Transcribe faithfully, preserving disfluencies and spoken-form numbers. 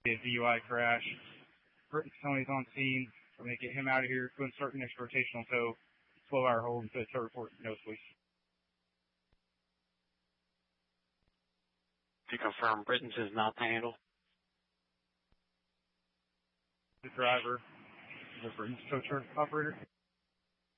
A D U I crash. Britton Tony's on scene. I'm going to get him out of here. Go and start the next rotational tow. twelve hour hold until tow report. No, please. To confirm, Britton's is not the handle. The driver, the Britton's tow truck operator.